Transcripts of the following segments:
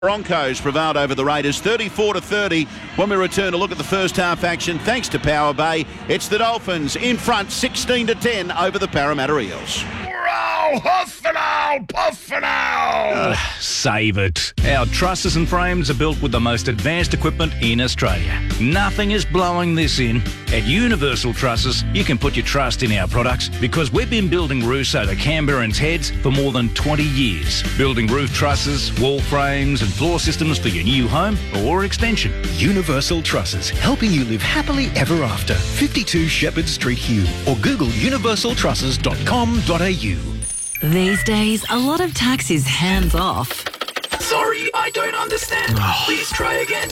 Broncos prevailed over the Raiders 34-30. When we return to look at the first half action, thanks to Power Bay, it's the Dolphins in front 16-10 over the Parramatta Eels. Huff and owl, puff and owl. Save it. Our trusses and frames are built with the most advanced equipment in Australia. Nothing is blowing this in. At Universal Trusses, you can put your trust in our products because we've been building roofs over Canberrans' heads for more than 20 years. Building roof trusses, wall frames and floor systems for your new home or extension. Universal Trusses, helping you live happily ever after. 52 Shepherd Street, Hume, or Google universaltrusses.com.au. These days, a lot of tax is hands-off. Sorry, I don't understand. Please try again.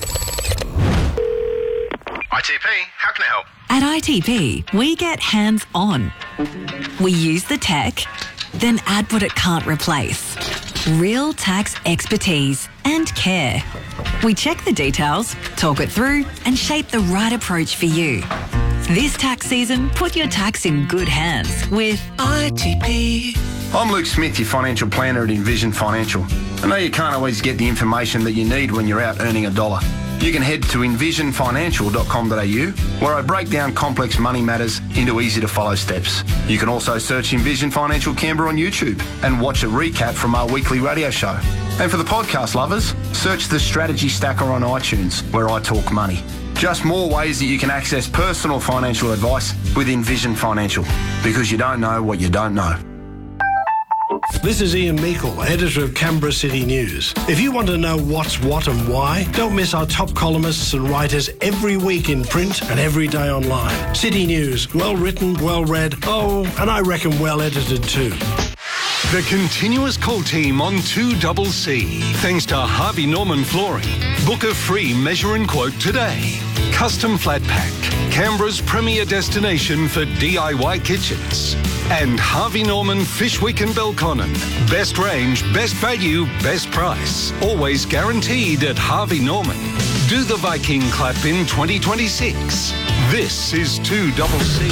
ITP, how can I help? At ITP, we get hands-on. We use the tech, then add what it can't replace. Real tax expertise and care. We check the details, talk it through, and shape the right approach for you. This tax season, put your tax in good hands with ITP. I'm Luke Smith, your financial planner at Envision Financial. I know you can't always get the information that you need when you're out earning a dollar. You can head to envisionfinancial.com.au, where I break down complex money matters into easy-to-follow steps. You can also search Envision Financial Canberra on YouTube and watch a recap from our weekly radio show. And for the podcast lovers, search the Strategy Stacker on iTunes, where I talk money. Just more ways that you can access personal financial advice with Envision Financial, because you don't know what you don't know. This is Ian Meikle, editor of Canberra City News. If you want to know what's what and why, don't miss our top columnists and writers every week in print and every day online. City News, well written, well read, and I reckon well edited too. The continuous call team on 2CC. Thanks to Harvey Norman Flooring. Book a free measure and quote today. Custom Flat Pack, Canberra's premier destination for DIY kitchens. And Harvey Norman Fishwick and Belconnen. Best range, best value, best price. Always guaranteed at Harvey Norman. Do the Viking clap in 2026. This is 2CC.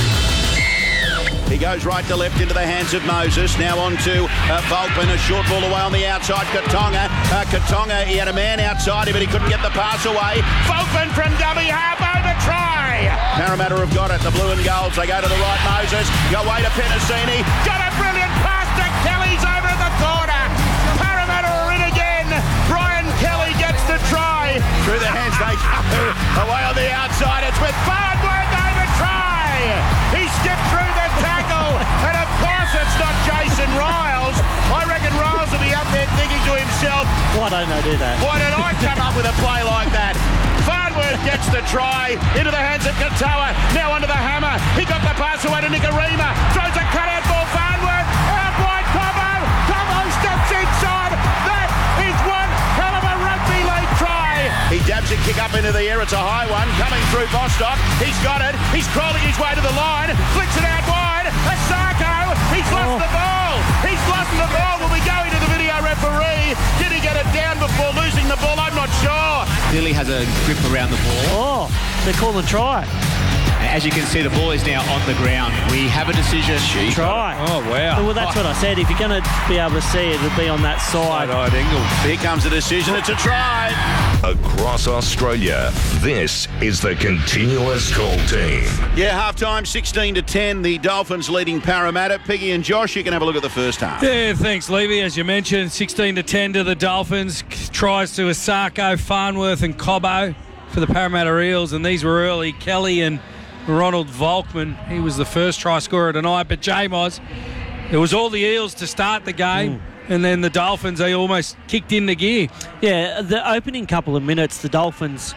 He goes right to left into the hands of Moses. Now on to Volkman. A short ball away on the outside. Katonga. Katonga, he had a man outside him, but he couldn't get the pass away. Volkman from dummy half over try. Parramatta have got it. The blue and golds. They go to the right. Moses. Go away to Penasini. Got a brilliant pass to Kelly's over in the corner. Parramatta are in again. Brian Kelly gets the try. Through the hands they go. Away on the outside. It's with Farnworth over try. He skipped through the tackle, and of course it's not Jason Riles. I reckon Riles will be up there thinking to himself, why don't I do that? Why did I come up with a play like that? Farnworth gets the try into the hands of Katoa. Now under the hammer. He got the pass away to Nicarima. Throws a cutout ball. Farnworth out wide. Cobo steps inside. That is one hell of a rugby league try. He dabs a kick up into the air. It's a high one coming through Bostock. He's got it. He's crawling his way to the line. Flicks it out wide. Asako. He's lost the ball. He's lost the ball. Will be going to the video referee. Did he get it down before losing the ball? I'm not sure. Clearly has a grip around the ball. They're calling try. As you can see, the ball is now on the ground. We have a decision. Try. Oh, wow. Well, that's what I said. If you're going to be able to see it, it'll be on that side. Side angle. Here comes the decision. It's a try. Across Australia, this is the continuous call team. Yeah, half-time 16-10. The Dolphins leading Parramatta. Piggy and Josh, you can have a look at the first half. Yeah, thanks, Levy. As you mentioned, 16-10 to the Dolphins. Tries to Asako, Farnworth and Cobo for the Parramatta Eels, and these were early. Kelly and Ronald Volkman, he was the first try scorer tonight, but J-Moz, it was all the Eels to start the game, and then the Dolphins, they almost kicked into gear. Yeah, the opening couple of minutes, the Dolphins,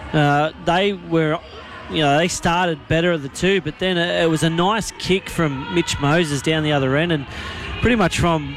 they were, they started better of the two, but then it was a nice kick from Mitch Moses down the other end, and pretty much from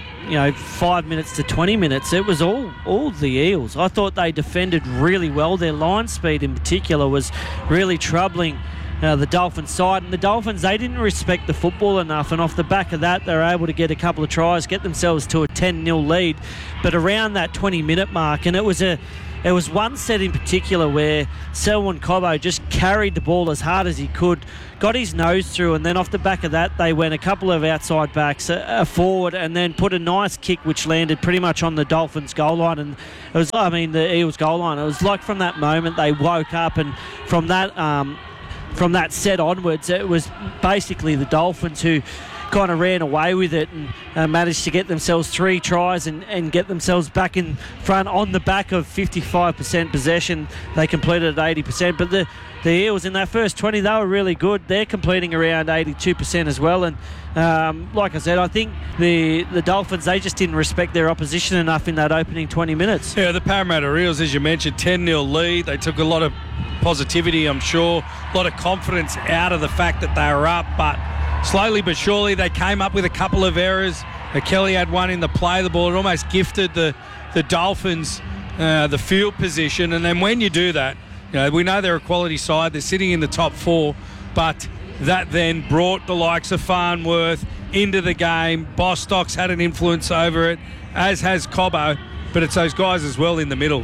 5 minutes to 20 minutes, it was all the Eels. I thought they defended really well. Their line speed in particular was really troubling the Dolphins side. And the Dolphins, they didn't respect the football enough, and off the back of that, they were able to get a couple of tries, get themselves to a 10-0 lead. But around that 20-minute mark, and it was one set in particular where Selwyn Cobbo just carried the ball as hard as he could, got his nose through, and then off the back of that, they went a couple of outside backs, a forward, and then put a nice kick which landed pretty much on the Dolphins' goal line. And it was, the Eels' goal line. It was like from that moment they woke up, and from that set onwards, it was basically the Dolphins who kind of ran away with it and managed to get themselves 3 tries and get themselves back in front on the back of 55% possession. They completed at 80%, but the Eels in that first 20, they were really good. They're completing around 82% as well, and like I said, I think the Dolphins, they just didn't respect their opposition enough in that opening 20 minutes. Yeah, the Parramatta Eels, as you mentioned, 10-0 lead. They took a lot of positivity, I'm sure, a lot of confidence out of the fact that they were up, but slowly but surely they came up with a couple of errors. Kelly had one in the play of the ball. It almost gifted the Dolphins the field position, and then when you do that, we know they're a quality side. They're sitting in the top 4, but that then brought the likes of Farnworth into the game. Bostock's had an influence over it, as has Cobbo, but it's those guys as well in the middle.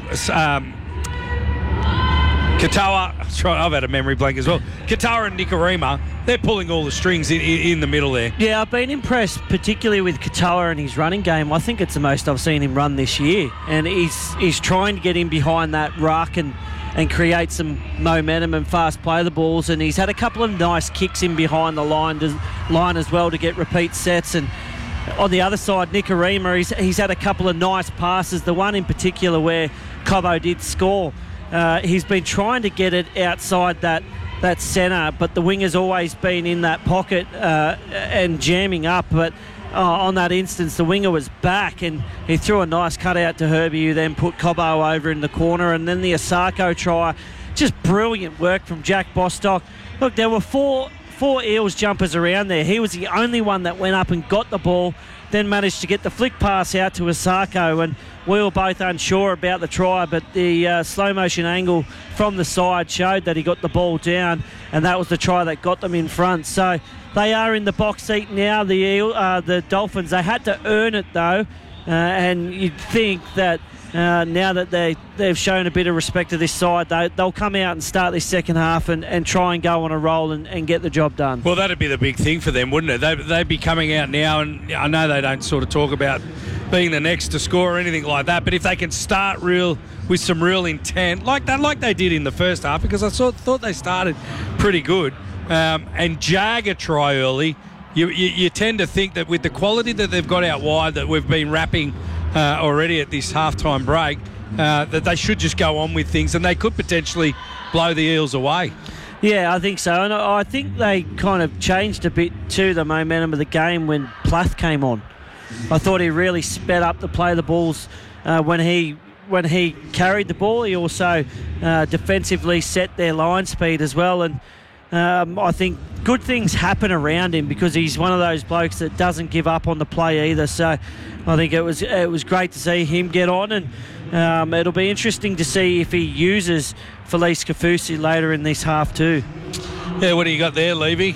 Katoa, I've had a memory blank as well. Katoa and Nikorima, they're pulling all the strings in the middle there. Yeah, I've been impressed particularly with Katoa and his running game. I think it's the most I've seen him run this year, and he's trying to get in behind that ruck and create some momentum and fast play the balls, and he's had a couple of nice kicks in behind the line as well to get repeat sets. And on the other side, Nikorima, he's had a couple of nice passes, the one in particular where Cobbo did score. He's been trying to get it outside that centre, but the winger's always been in that pocket and jamming up. But on that instance, the winger was back, and he threw a nice cutout to Herbie, who then put Cobbo over in the corner. And then the Asako try, just brilliant work from Jack Bostock. Look, there were four Eels jumpers around there. He was the only one that went up and got the ball, then managed to get the flick pass out to Asako, and we were both unsure about the try, but the slow motion angle from the side showed that he got the ball down, and that was the try that got them in front. So they are in the box seat now, the Dolphins. They had to earn it though, and you'd think that now that they've shown a bit of respect to this side, they'll come out and start this second half and try and go on a roll and get the job done. Well, that'd be the big thing for them, wouldn't it? They'd be coming out now, and I know they don't sort of talk about being the next to score or anything like that, but if they can start with some real intent, like they did in the first half, because I thought they started pretty good, and jag a try early, you tend to think that with the quality that they've got out wide, that we've been wrapping already at this halftime break, that they should just go on with things, and they could potentially blow the Eels away. Yeah, I think so, and I think they kind of changed a bit too, the momentum of the game, when Plath came on. I thought he really sped up the play of the balls when he carried the ball. He also defensively set their line speed as well, and I think good things happen around him because he's one of those blokes that doesn't give up on the play either. So I think it was great to see him get on, and it'll be interesting to see if he uses Felice Kafusi later in this half too. Yeah, what do you got there, Levy?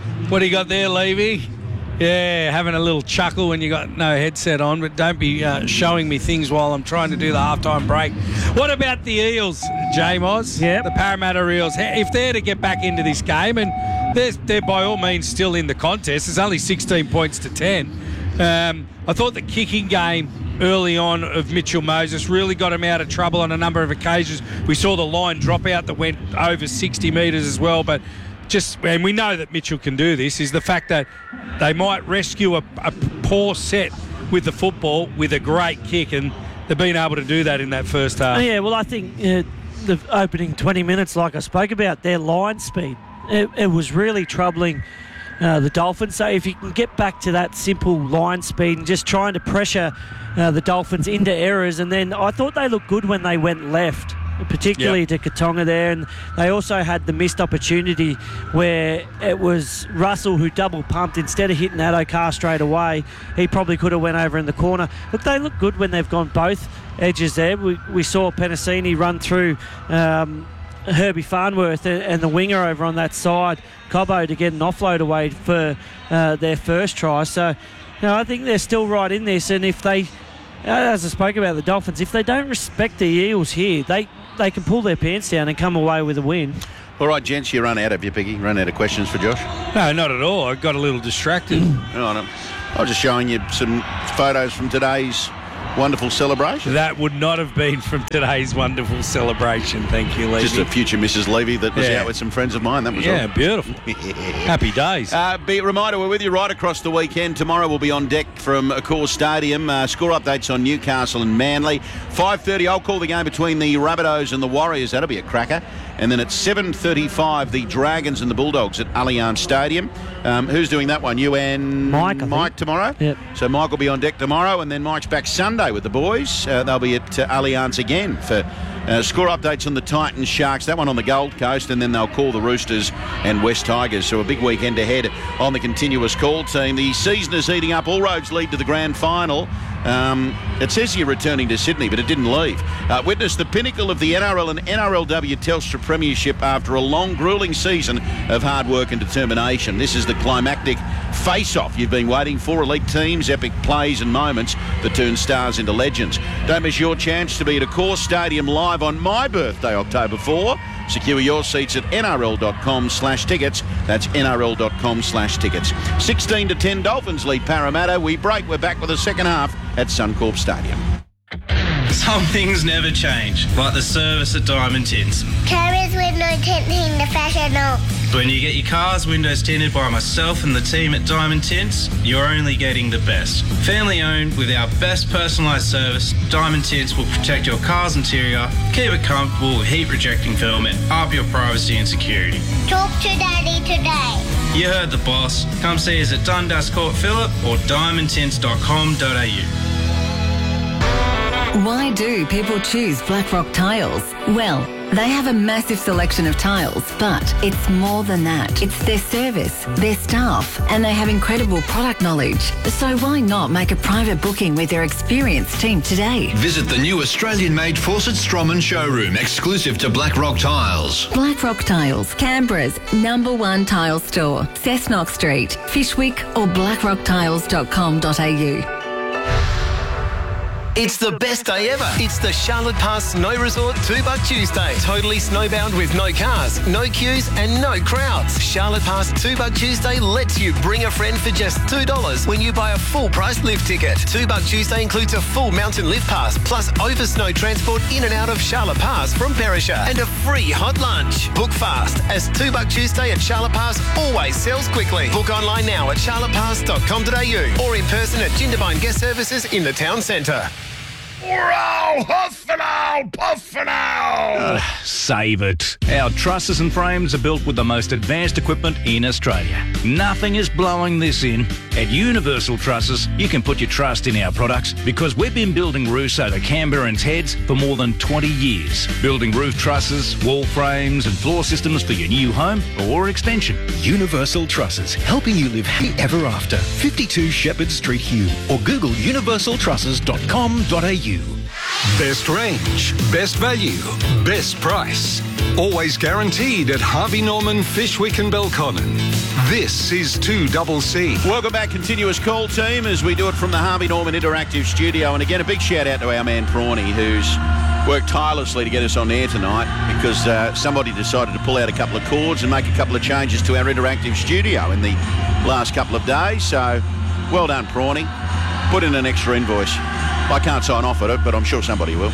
Yeah, having a little chuckle when you got no headset on, but don't be showing me things while I'm trying to do the halftime break. What about the Eels, J-Moz? Yeah. The Parramatta Eels. If they're to get back into this game, and they're by all means still in the contest, it's only 16 points to 10. I thought the kicking game early on of Mitchell Moses really got him out of trouble on a number of occasions. We saw the line drop out that went over 60 metres as well, but and we know that Mitchell can do this, is the fact that they might rescue a poor set with the football with a great kick, and they've been able to do that in that first half. Yeah, well, I think the opening 20 minutes, like I spoke about, their line speed, it was really troubling the Dolphins. So if you can get back to that simple line speed and just trying to pressure the Dolphins into errors, and then I thought they looked good when they went left, particularly to Katonga there, and they also had the missed opportunity where it was Russell who double pumped instead of hitting Addo-Carr straight away. He probably could have went over in the corner. Look, they look good when they've gone both edges there. We saw Penasini run through Herbie Farnworth and the winger over on that side, Cobbo, to get an offload away for their first try. So, I think they're still right in this. And if they, as I spoke about the Dolphins, if they don't respect the Eels here, they can pull their pants down and come away with a win. All right, gents, you run out of you, Piggy. Run out of questions for Josh? No, not at all. I got a little distracted. I was just showing you some photos from today's wonderful celebration. That would not have been from today's wonderful celebration. Thank you, Levy. Just a future Mrs. Levy that was out with some friends of mine. That was all. Beautiful. Happy days. Be a reminder, we're with you right across the weekend. Tomorrow we'll be on deck from Accor Stadium. Score updates on Newcastle and Manly. 5:30, I'll call the game between the Rabbitohs and the Warriors. That'll be a cracker. And then at 7:35, the Dragons and the Bulldogs at Allianz Stadium. Who's doing that one? You and Mike tomorrow? Yep. So Mike will be on deck tomorrow, and then Mike's back Sunday with the boys. They'll be at Allianz again for score updates on the Titans, Sharks, that one on the Gold Coast, and then they'll call the Roosters and West Tigers. So a big weekend ahead on the continuous call team. The season is heating up. All roads lead to the grand final. It says you're returning to Sydney, but it didn't leave. Witness the pinnacle of the NRL and NRLW Telstra Premiership after a long, gruelling season of hard work and determination. This is the climactic face-off you've been waiting for. Elite teams, epic plays and moments that turn stars into legends. Don't miss your chance to be at Accor Stadium live on my birthday, October 4. Secure your seats at nrl.com/tickets. That's nrl.com/tickets. 16-10 Dolphins lead Parramatta. We break. We're back with the second half at Suncorp Stadium. Some things never change, like the service at Diamond Tints. Carriers with no tinting the professional. When you get your car's windows tinted by myself and the team at Diamond Tints, you're only getting the best. Family owned with our best personalised service, Diamond Tints will protect your car's interior, keep it comfortable with heat rejecting film and up your privacy and security. Talk to Daddy today. You heard the boss. Come see us at Dundas Court Phillip or diamondtints.com.au. Why do people choose Blackrock Tiles? Well, they have a massive selection of tiles, but it's more than that. It's their service, their staff, and they have incredible product knowledge. So why not make a private booking with their experienced team today? Visit the new Australian-made Fawcett Stroman showroom, exclusive to Blackrock Tiles. Blackrock Tiles, Canberra's #1 tile store. Cessnock Street, Fishwick or blackrocktiles.com.au. It's the best day ever. It's the Charlotte Pass Snow Resort $2 Tuesday. Totally snowbound with no cars, no queues and no crowds. Charlotte Pass $2 Tuesday lets you bring a friend for just $2 when you buy a full price lift ticket. $2 Tuesday includes a full mountain lift pass plus over snow transport in and out of Charlotte Pass from Perisher and a free hot lunch. Book fast as $2 Tuesday at Charlotte Pass always sells quickly. Book online now at charlottepass.com.au or in person at Jindabyne Guest Services in the town centre. Wow, huff and owl, puff and owl. Save it. Our trusses and frames are built with the most advanced equipment in Australia. Nothing is blowing this in. At Universal Trusses, you can put your trust in our products because we've been building roofs over Canberrans' heads for more than 20 years. Building roof trusses, wall frames and floor systems for your new home or extension. Universal Trusses, helping you live happy ever after. 52 Shepherd Street, Hume, or Google universaltrusses.com.au. Best range, best value, best price. Always guaranteed at Harvey Norman, Fishwick and Belconnen. This is 2CC. Welcome back, continuous call team, as we do it from the Harvey Norman Interactive Studio. And again, a big shout out to our man Prawny, who's worked tirelessly to get us on air tonight because somebody decided to pull out a couple of cords and make a couple of changes to our interactive studio in the last couple of days. So, well done, Prawny. Put in an extra invoice. I can't sign off at it, but I'm sure somebody will.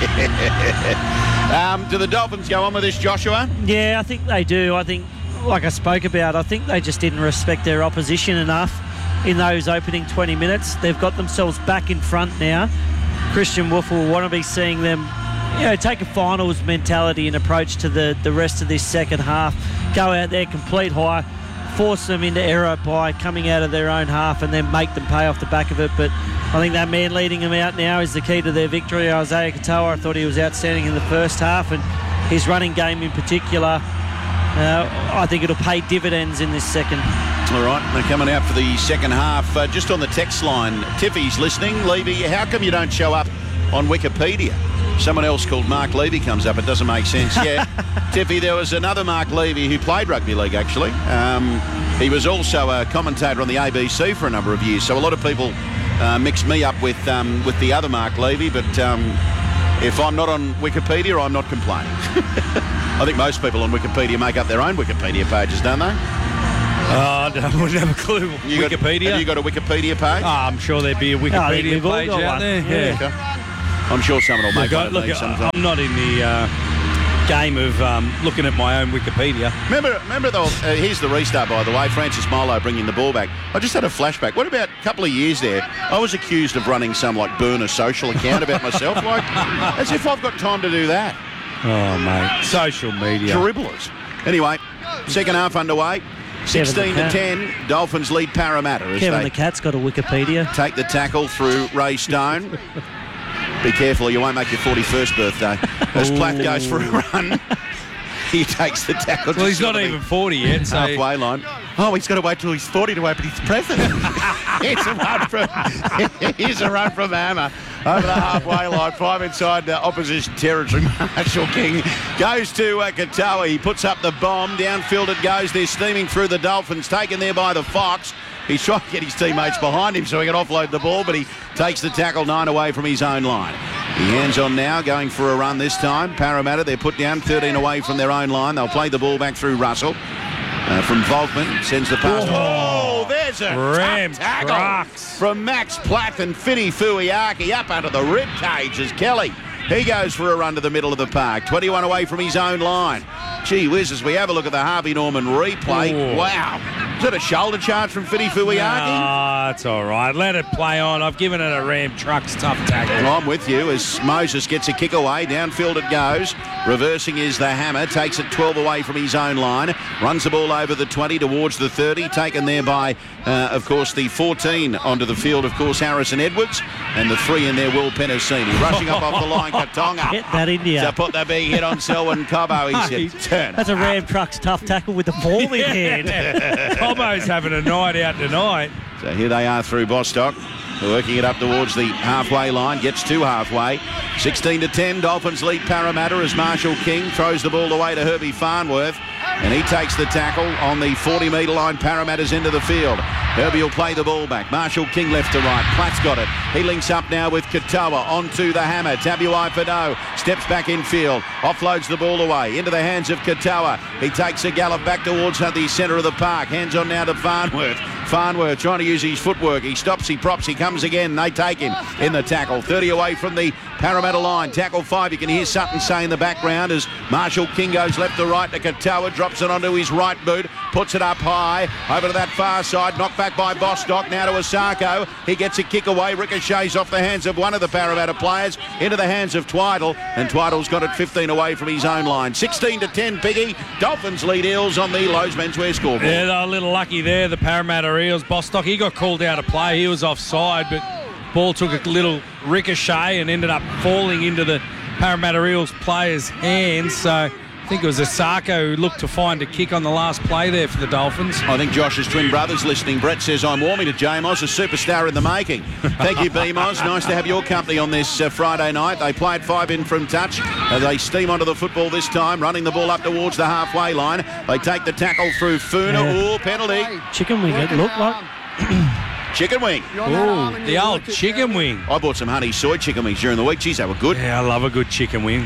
Do the Dolphins go on with this, Joshua? Yeah, I think they do. I think, like I spoke about, I think they just didn't respect their opposition enough in those opening 20 minutes. They've got themselves back in front now. Christian Wolf will want to be seeing them, take a finals mentality and approach to the rest of this second half. Go out there, complete high, force them into error by coming out of their own half and then make them pay off the back of it. But I think that man leading them out now is the key to their victory. Isaiah Katoa, I thought he was outstanding in the first half, and his running game in particular, I think it'll pay dividends in this second. All right, they're coming out for the second half. Just on the text line, Tiffy's listening. Levy, how come you don't show up on Wikipedia? Someone else called Mark Levy comes up. It doesn't make sense. Yeah, Tiffy, there was another Mark Levy who played rugby league, actually. He was also a commentator on the ABC for a number of years. So a lot of people mix me up with the other Mark Levy, but if I'm not on Wikipedia, I'm not complaining. I think most people on Wikipedia make up their own Wikipedia pages, don't they? I wouldn't have a clue. Wikipedia? Have you got a Wikipedia page? I'm sure there'd be a Wikipedia page out there. Yeah. Okay. I'm sure someone will make one. I'm not in the game of looking at my own Wikipedia. Remember though, here's the restart, by the way. Francis Milo bringing the ball back. I just had a flashback. What about a couple of years there? I was accused of running some burner social account about myself, as if I've got time to do that. Oh, mate. Social media. Dribblers. Anyway, second half underway. 16-10, Dolphins lead Parramatta. Kevin the Cat's got a Wikipedia. Take the tackle through Ray Stone. Be careful, you won't make your 41st birthday. As Platt goes for a run, he takes the tackle. Well, he's not even 40 yet, so... Halfway line. Oh, he's got to wait till he's 40 to open his present. Here's a run from Hammer over the halfway line, 5 inside opposition territory. Marshall King goes to Katoa. He puts up the bomb. Downfield it goes. They're steaming through the Dolphins, taken there by the Fox. He's trying to get his teammates behind him so he can offload the ball, but he takes the tackle 9 away from his own line. He hands on now, going for a run this time. Parramatta, they're put down 13 away from their own line. They'll play the ball back through Russell. From Volkman, sends the pass. Oh, there's a ram tackle from Max Platt and Fini Fuiaki up under the rib cage as Kelly. He goes for a run to the middle of the park. 21 away from his own line. Gee whiz, as we have a look at the Harvey Norman replay. Ooh. Wow. Is that a shoulder charge from Fini Fuiaki? No, it's all right. Let it play on. I've given it a Ram Trucks tough tackle. Well, I'm with you as Moses gets a kick away. Downfield it goes. Reversing is the Hammer. Takes it 12 away from his own line. Runs the ball over the 20 towards the 30. Taken there by, of course, the 14 onto the field, of course, Harrison Edwards. And the 3 in there, Will Penasini. Rushing up off the line, Katonga. Get that India. To put the big hit on Selwyn Cobbo. He said, turn. That's a Ram Trucks tough tackle with the ball in hand. Cobbo's having a night out tonight. So here they are through Bostock. Working it up towards the halfway line. Gets to halfway. 16-10. Dolphins lead Parramatta as Marshall King throws the ball away to Herbie Farnworth. And he takes the tackle on the 40-metre line. Parramatta's into the field. Herbie will play the ball back. Marshall King left to right. Platt's got it. He links up now with Katoa. Onto the Hammer. Tabuai Fado steps back in field. Offloads the ball away. Into the hands of Katoa. He takes a gallop back towards the centre of the park. Hands on now to Farnworth. Farnworth trying to use his footwork. He stops, he props, he comes again. They take him in the tackle. 30 away from the Parramatta line. Tackle 5. You can hear Sutton say in the background as Marshall King goes left to right to Katoa. Drops it onto his right boot. Puts it up high. Over to that far side. Knocked back by Bostock. Now to Asako. He gets a kick away. Ricochets off the hands of one of the Parramatta players into the hands of Twiddle. And Twiddle's got it 15 away from his own line. 16-10, Piggy. Dolphins lead Eels on the Lowe's Menswear scoreboard. Yeah, they're a little lucky there, the Parramatta Eels. Bostock, he got called out of play. He was offside, but ball took a little ricochet and ended up falling into the Parramatta Eels player's hands. So I think it was Asako who looked to find a kick on the last play there for the Dolphins. I think Josh's twin brother's listening. Brett says, I'm warming to J-Moz, a superstar in the making. Thank you, B-Moz. Nice to have your company on this Friday night. They played 5 in from touch. They steam onto the football this time, running the ball up towards the halfway line. They take the tackle through Funa. Yeah. Ooh, penalty. Chicken wing, it looked like. Chicken wing. Ooh, the old chicken wing. I bought some honey soy chicken wings during the week. Geez, they were good. Yeah, I love a good chicken wing.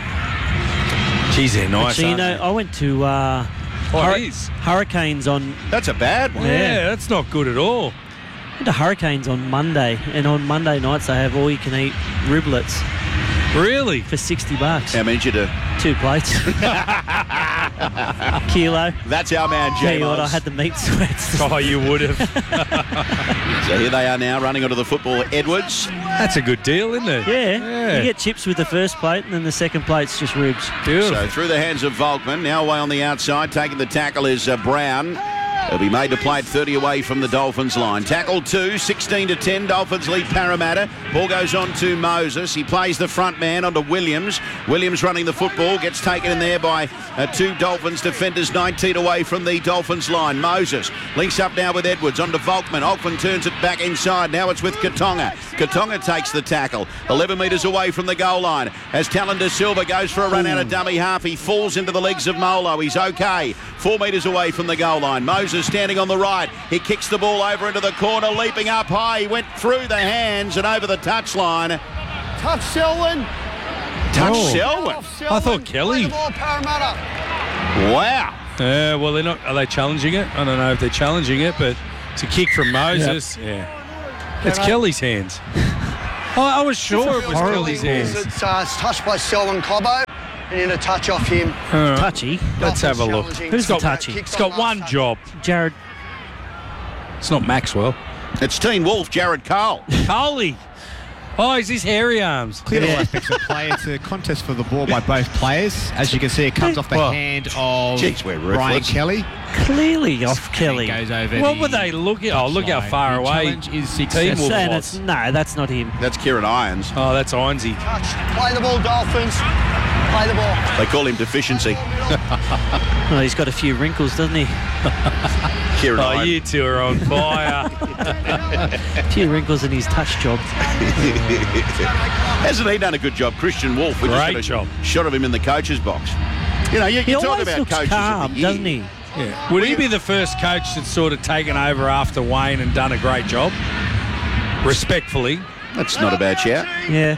Geez, they're nice. Actually, I went to Hurricanes on... That's a bad one. Yeah, that's not good at all. I went to Hurricanes on Monday, and on Monday nights they have all-you-can-eat riblets. Really? For $60. How many did you do? 2 plates. Kilo. That's our man, J-Moz. I had the meat sweats. Oh, you would have. So here they are now running onto the football. Edwards. That's a good deal, isn't it? Yeah. You get chips with the first plate, and then the second plate's just ribs. Beautiful. So through the hands of Volkman. Now away on the outside. Taking the tackle is Brown. He'll be made to play at 30 away from the Dolphins line. Tackle 2, 16-10. Dolphins lead Parramatta. Ball goes on to Moses. He plays the front man onto Williams. Williams running the football. Gets taken in there by 2 Dolphins defenders 19 away from the Dolphins line. Moses links up now with Edwards onto Volkman. Volkman turns it back inside. Now it's with Katonga. Katonga takes the tackle. 11 metres away from the goal line as Talon De Silva goes for a run out of dummy half. He falls into the legs of Molo. He's okay. 4 metres away from the goal line. Moses standing on the right. He kicks the ball over into the corner, leaping up high. He went through the hands and over the touchline. Touch Selwyn. Touch Selwyn. I thought Kelly. Wow. Well, they're not. Are they challenging it? I don't know if they're challenging it, but it's a kick from Moses. Yep. Yeah. It's Kelly's hands. I was sure it was Kelly's hands. It's touched by Selwyn Cobbo. And in a touch off him. Touchy. Let's have a look. Who's got touchy? He's got one job. Jared. It's not Maxwell. It's Teen Wolf, Jared Cole. Coley. Oh, he's his hairy arms. Clear all aspects of play. It's a contest for the ball by both players. As you can see, it comes off the hand of Brian Kelly. Clearly off Kelly. Goes over what were they looking at? Oh, look how far away. Is 6 Teen Wolf was. No, that's not him. That's Kieran Irons. Oh, that's Ironsy. Play the ball, Dolphins. Play the ball. They call him Deficiency. Oh, he's got a few wrinkles, doesn't he? Kieran Irons. You two are on fire. A few wrinkles in his touch job. Hasn't he done a good job? Christian Wolf. We Great just job. Shot of him in the coach's box. You know, you talk about looks coaches calm, of the year. doesn't he? Yeah. Would he be the first coach that's sort of taken over after Wayne and done a great job? Respectfully. That's not a bad shout. Yeah.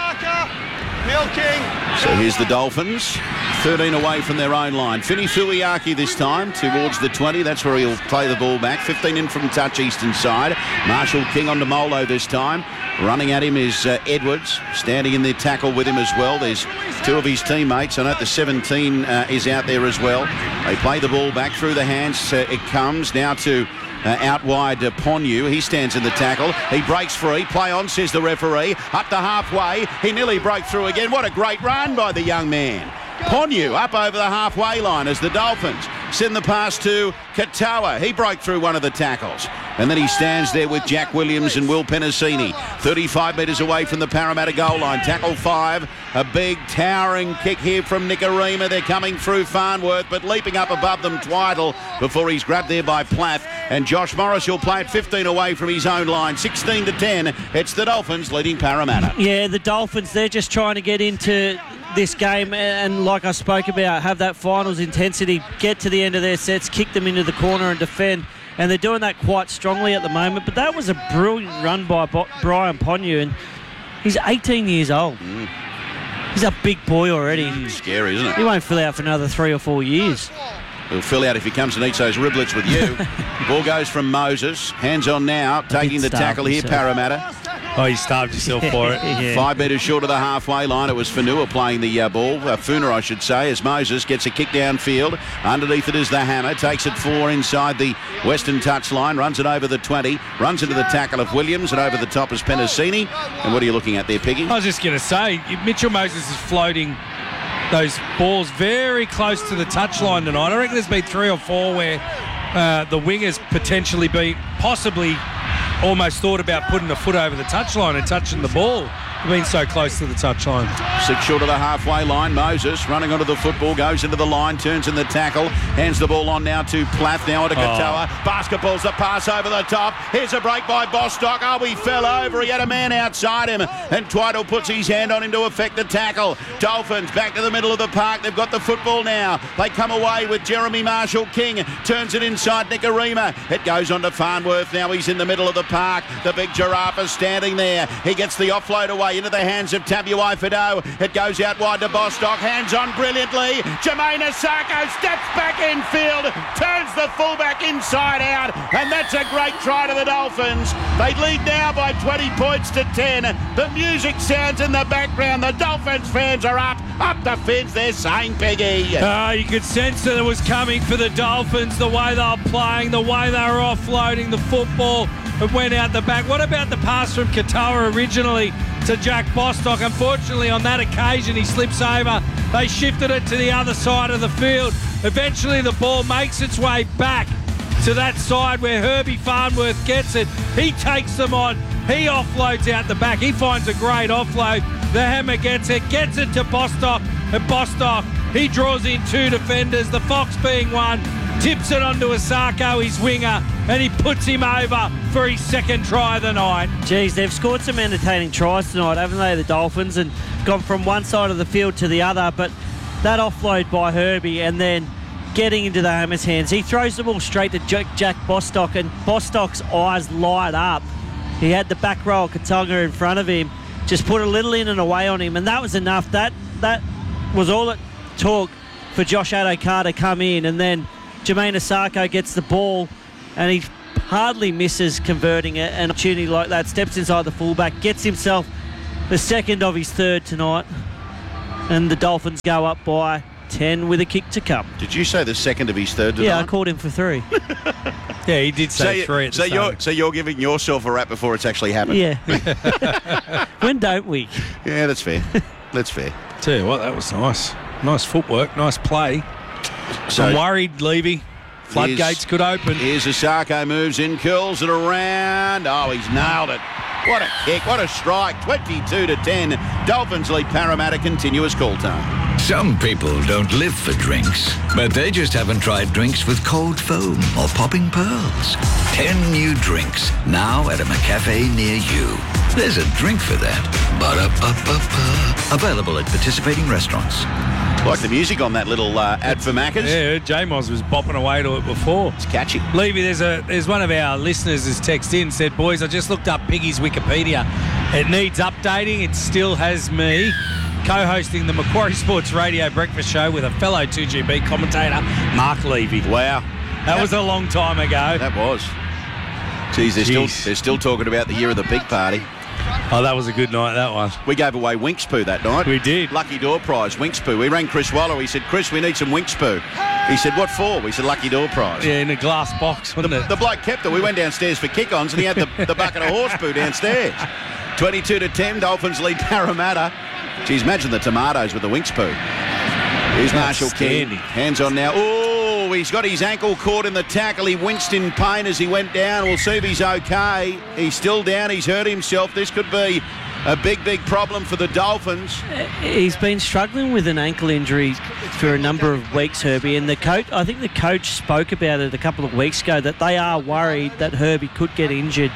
Milking. So here's the Dolphins, 13 away from their own line. Fini Fuiaki this time towards the 20. That's where he'll play the ball back. 15 in from touch eastern side. Marshall King on to Molo this time. Running at him is Edwards, standing in the tackle with him as well. There's 2 of his teammates. I know the 17 is out there as well. They play the ball back through the hands. It comes now to out wide Ponyu. He stands in the tackle. He breaks free. Play on, says the referee. Up to halfway. He nearly broke through again. What a great run by the young man. Ponyu up over the halfway line as the Dolphins send the pass to Katoa. He broke through one of the tackles. And then he stands there with Jack Williams and Will Penasini. 35 metres away from the Parramatta goal line. Tackle 5. A big towering kick here from Nicarima. They're coming through Farnworth, but leaping up above them, Twytle, before he's grabbed there by Plath. And Josh Morris will play it 15 away from his own line. 16-10. It's the Dolphins leading Parramatta. Yeah, the Dolphins, they're just trying to get into this game and, like I spoke about, have that finals intensity, get to the end of their sets, kick them into the corner and defend. And they're doing that quite strongly at the moment. But that was a brilliant run by Brian Ponyu, and he's 18 years old. He's a big boy already. Scary, isn't it? He won't fill out for another 3 or 4 years. He'll fill out if he comes and eats those riblets with you. Ball goes from Moses. Hands on now, taking the tackle here, Parramatta. Oh, you starved yourself for it. Yeah. 5 metres short of the halfway line. It was Funua playing the ball. Funa, I should say, as Moses gets a kick downfield. Underneath it is the Hammer. Takes it 4 inside the western touch line. Runs it over the 20. Runs into the tackle of Williams. And over the top is Penasini. And what are you looking at there, Piggy? I was just going to say, Mitchell Moses is floating those balls very close to the touchline tonight. I reckon there's been 3 or 4 where the wingers potentially possibly almost thought about putting a foot over the touchline and touching the ball. They've been so close to the touchline. 6 short of the halfway line. Moses running onto the football, goes into the line, turns in the tackle, hands the ball on now to Plath, now onto Katoa. Basketball's the pass over the top. Here's a break by Bostock. Oh, he fell over. He had a man outside him, and Twytle puts his hand on him to effect the tackle. Dolphins back to the middle of the park. They've got the football now. They come away with Jeremy Marshall King. Turns it inside Nicarima. It goes on to Farnworth. Now he's in the middle of the park. The big giraffe is standing there. He gets the offload away into the hands of Tabuai Fido. It goes out wide to Bostock. Hands on brilliantly. Jermaine Asako steps back in field. Turns the fullback inside out. And that's a great try to the Dolphins. They lead now by 20 points to 10. The music sounds in the background. The Dolphins fans are up the fence. They're saying, Peggy. You could sense that it was coming for the Dolphins, the way they were playing, the way they were offloading the football. It went out the back. What about the pass from Katoa originally to Jack Bostock? Unfortunately, on that occasion, he slips over. They shifted it to the other side of the field. Eventually, the ball makes its way back to that side where Herbie Farnworth gets it. He takes them on. He offloads out the back. He finds a great offload. The Hammer gets it to Bostock. And Bostock, he draws in 2 defenders, the Fox being one, tips it onto Asako, his winger, and he puts him over for his second try of the night. Geez, they've scored some entertaining tries tonight, haven't they, the Dolphins, and gone from one side of the field to the other. But that offload by Herbie and then getting into the Hammer's hands, he throws the ball straight to Jack Bostock, and Bostock's eyes light up. He had the back row of Katonga in front of him, just put a little in and away on him, and that was enough. That was all it took for Josh Adokar to come in, and then Jermaine Asako gets the ball and he hardly misses converting it. An opportunity like that, steps inside the fullback, gets himself the second of his third tonight, and the Dolphins go up by 10 with a kick to come. Did you say the second of his third tonight? Yeah, I called him for 3. Yeah, he did say 3 at the start. So you're giving yourself a rap before it's actually happened? Yeah. When don't we? Yeah, that's fair. That's fair. Tell you what, that was nice. Nice footwork, nice play. So I'm worried, Levy. Floodgates could open. Here's Asako, moves in, curls it around. Oh, he's nailed it. What a kick, what a strike. 22-10. Dolphins lead Parramatta. Continuous call time. Some people don't live for drinks, but they just haven't tried drinks with cold foam or popping pearls. 10 new drinks now at a McCafe near you. There's a drink for that. Ba-da-ba-ba-ba. Available at participating restaurants. Like the music on that little ad for Macca's. Yeah, J-Moz was bopping away to it before. It's catchy. Levy, there's one of our listeners has texted in, said, boys, I just looked up Piggy's Wikipedia. It needs updating. It still has me co-hosting the Macquarie Sports Radio breakfast show with a fellow 2GB commentator, Mark Levy. Wow. That was a long time ago. That was. Geez, they're still talking about the year of the big party. Oh, that was a good night, that one. We gave away Winkspoo that night. We did. Lucky door prize, Winkspoo. We rang Chris Waller. He said, Chris, we need some Winkspoo. He said, what for? We said, lucky door prize. Yeah, in a glass box, wasn't it? The bloke kept it. We went downstairs for kick-ons and he had the bucket of horse poo downstairs. 22-10, Dolphins lead Parramatta. Geez, imagine the tomatoes with the Winkspoo. Here's Marshall King. Hands on now. Oh, he's got his ankle caught in the tackle. He winced in pain as he went down. We'll see if he's okay. He's still down. He's hurt himself. This could be a big problem for the Dolphins. He's been struggling with an ankle injury for a number of weeks, Herbie, and I think the coach spoke about it a couple of weeks ago, that they are worried that Herbie could get injured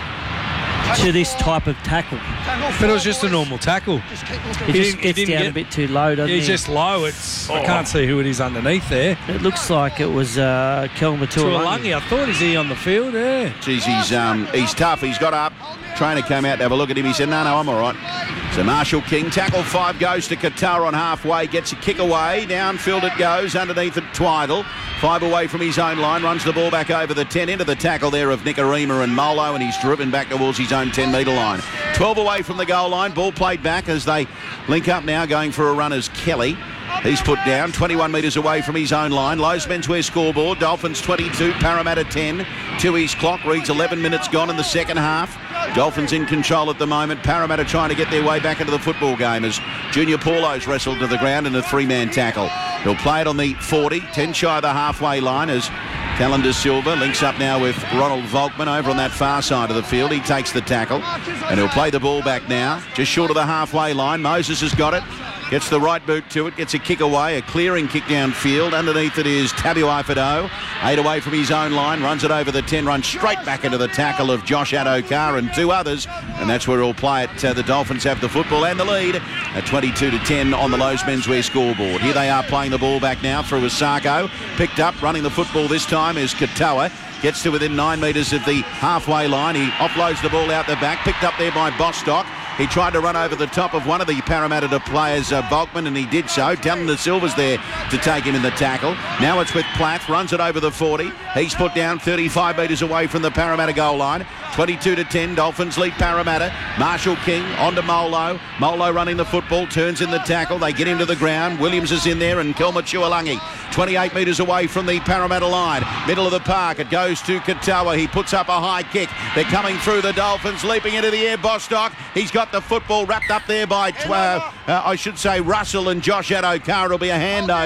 to this type of tackle. But it was just a normal tackle. He just gets down a bit too low, doesn't he? He's just low. I can't see who it is underneath there. It looks like it was Kelma Tuolangi. I thought, is he on the field? Yeah. Geez, he's tough. He's got up. Trainer came out to have a look at him. He said, no, I'm all right. So Marshall King, tackle 5 goes to Qatar on halfway, gets a kick away. Downfield it goes, underneath it Twidle. 5 away from his own line, runs the ball back over the 10, into the tackle there of Nicarima and Molo, and he's driven back towards his own 10-metre line. 12 away from the goal line, ball played back as they link up now, going for a run as Kelly. He's put down 21 metres away from his own line. Lowe's menswear scoreboard. Dolphins 22, Parramatta 10. To his clock, reads 11 minutes gone in the second half. Dolphins in control at the moment. Parramatta trying to get their way back into the football game as Junior Paulo's wrestled to the ground in a 3-man tackle. He'll play it on the 40, 10 shy of the halfway line as Calendar Silva links up now with Ronald Volkman over on that far side of the field. He takes the tackle and he'll play the ball back now, just short of the halfway line. Moses has got it. Gets the right boot to it, gets a kick away, a clearing kick downfield. Underneath it is Tabuai Fado, 8 away from his own line, runs it over the 10, runs straight back into the tackle of Josh Adokar and 2 others, and that's where he'll play it. The Dolphins have the football and the lead at 22-10 on the Lowe's menswear scoreboard. Here they are playing the ball back now through Asako. Picked up, running the football this time is Katoa. Gets to within 9 metres of the halfway line. He offloads the ball out the back, picked up there by Bostock. He tried to run over the top of one of the Parramatta players, Volkman, and he did so. Talon Silva's there to take him in the tackle. Now it's with Plath, runs it over the 40. He's put down 35 metres away from the Parramatta goal line. 22-10, Dolphins lead Parramatta. Marshall King onto Molo. Molo running the football, turns in the tackle. They get him to the ground. Williams is in there and Kelma Tuolangi. 28 metres away from the Parramatta line. Middle of the park, it goes to Katoa. He puts up a high kick. They're coming through the Dolphins, leaping into the air. Bostock, he's got the football wrapped up there by, Russell and Josh Adokar. It'll be a handover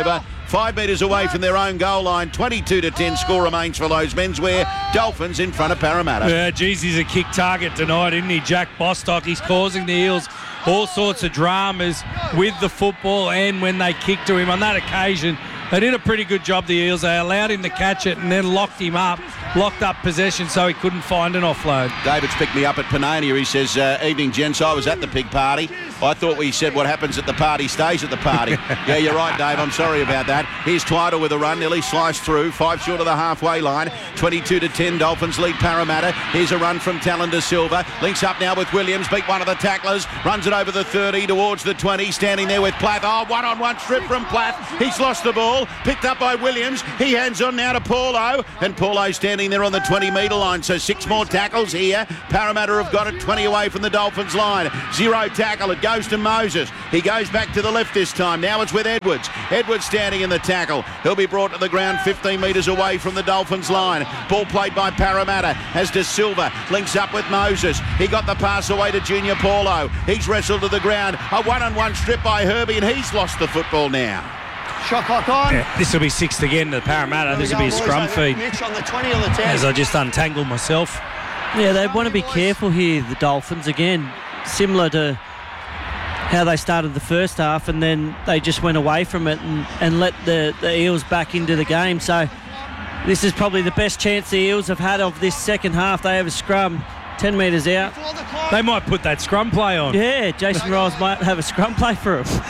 5 metres away from their own goal line. 22-10 score remains for Lowe's Menswear. Dolphins in front of Parramatta. Yeah, geez, he's a kick target tonight, isn't he? Jack Bostock, he's causing the Eels all sorts of dramas with the football and when they kick to him. On that occasion, they did a pretty good job, the Eels. They allowed him to catch it and then locked up possession so he couldn't find an offload. David's picked me up at Panania. He says, evening, gents, I was at the pig party. I thought we said what happens at the party stays at the party. Yeah, you're right, Dave. I'm sorry about that. Here's Twyder with a run, nearly sliced through. 5 short of the halfway line. 22-10, Dolphins lead Parramatta. Here's a run from Talon De Silva. Links up now with Williams. Beat one of the tacklers. Runs it over the 30 towards the 20. Standing there with Plath. Oh, one-on-one strip from Plath. He's lost the ball. Picked up by Williams. He hands on now to Paulo. And Paulo standing there on the 20-metre line. So 6 more tackles here. Parramatta have got it 20 away from the Dolphins line. 0 tackle. It goes to Moses. He goes back to the left this time. Now it's with Edwards. Edwards standing in the tackle. He'll be brought to the ground 15 metres away from the Dolphins line. Ball played by Parramatta as De Silva links up with Moses. He got the pass away to Junior Paulo. He's wrestled to the ground. A one-on-one strip by Herbie and he's lost the football now. Shot clock on. Yeah, this will be 6th again to Parramatta. This will be a scrum feed. Mitch on the 20 or the 10. As I just untangled myself. Yeah, they want to be careful here, the Dolphins. Again, similar to how they started the first half and then they just went away from it and let the Eels back into the game. So this is probably the best chance the Eels have had of this second half. They have a scrum 10 metres out. They might put that scrum play on. Yeah, Jason Riles might have a scrum play for them.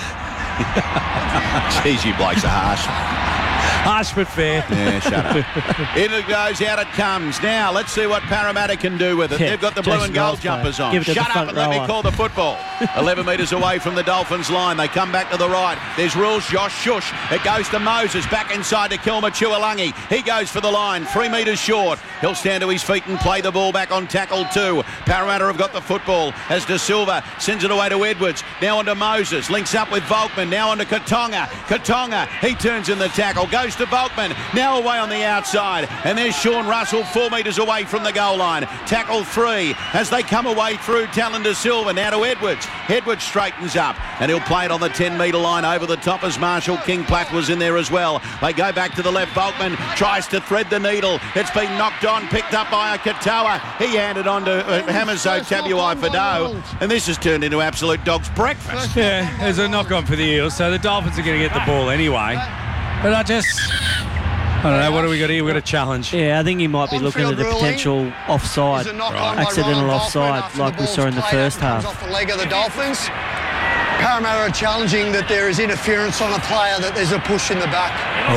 Jeez, you blokes are harsh. Harsh but fair. Yeah, shut up. In it goes, out it comes. Now, let's see what Parramatta can do with it. Yeah, They've got the blue Jason and gold Riles jumpers on. Give it to Shut the up front and let me rower. call the football. 11 metres away from the Dolphins line. They come back to the right. There's rules. Josh Shush. It goes to Moses. Back inside to Kilma Chualangi. He goes for the line. 3 metres short. He'll stand to his feet and play the ball back on tackle 2. Parramatta have got the football as De Silva sends it away to Edwards. Now on to Moses. Links up with Volkman. Now on to Katonga. Katonga. He turns in the tackle. Goes to Volkman. Now away on the outside. And there's Sean Russell 4 metres away from the goal line. Tackle 3 as they come away through Talon De Silva. Now to Edwards. Edwards straightens up and he'll play it on the 10-metre line over the top as Marshall King Plath was in there as well. They go back to the left. Volkman tries to thread the needle. It's been knocked on, picked up by a Katoa. He handed on to Hamazo Tabuai Fado. And this has turned into absolute dog's breakfast. Yeah, there's a knock-on for the Eels, so the Dolphins are going to get the ball anyway. But I don't know, what do we got here? We've got a challenge. Yeah, I think he might be looking at a potential offside, accidental offside like we saw in the first half. Off the leg of the Dolphins. Parramatta are challenging that there is interference on a player, that there's a push in the back.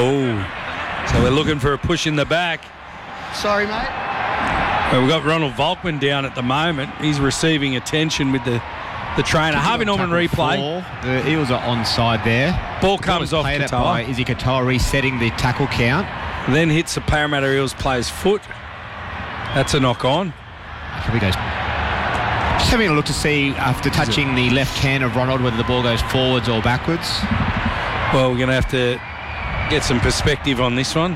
Oh, so we're looking for a push in the back. Sorry, mate. Well, we've got Ronald Volkman down at the moment. He's receiving attention with the trainer. Harvey Norman replay. The Eels are onside there. Ball comes off Katoa. Katoa. By Izzy Katoa resetting the tackle count. Then hits the Parramatta Eels player's foot. That's a knock on. Here we go. Just having a look to see after touching the left hand of Ronald whether the ball goes forwards or backwards. Well, we're going to have to get some perspective on this one.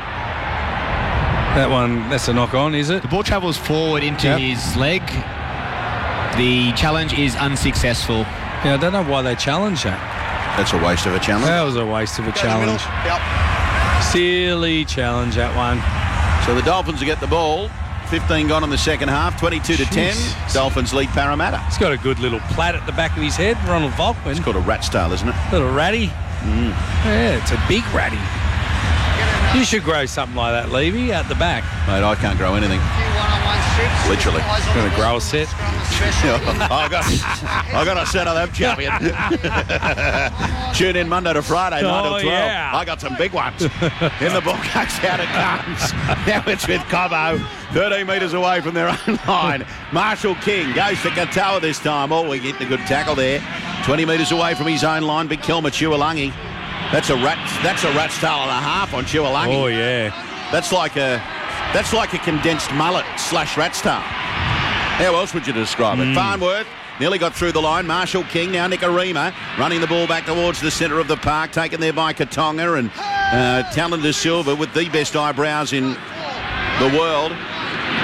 That one, that's a knock on, is it? The ball travels forward into his leg. The challenge is unsuccessful. Yeah, I don't know why they challenged that. That's a waste of a challenge. That was a waste of a challenge. Silly challenge, that one. So the Dolphins will get the ball. 15 gone in the second half, 22-10. Dolphins lead Parramatta. He's got a good little plait at the back of his head, Ronald Volkman. It's called a rat tail, isn't it? Little ratty. Yeah, it's a big ratty. You should grow something like that, Levy, out the back. Mate, I can't grow anything. Literally. I'm going to grow a set. I got a set of them, champion. Tune in Monday to Friday, 9 to 12. Yeah. I got some big ones. In the ball goes out it comes. Now it's with Cobbo, 13 metres away from their own line. Marshall King goes to Katoa this time. Oh, we get the good tackle there. 20 metres away from his own line. Big Kilma Chualangi. That's a rat tail and a half on Chualangi. Oh yeah. That's like a condensed mullet / rat's tail. How else would you describe it? Farnworth nearly got through the line. Marshall King, now Nicarima, running the ball back towards the centre of the park, taken there by Katonga and Talon De Silva with the best eyebrows in the world.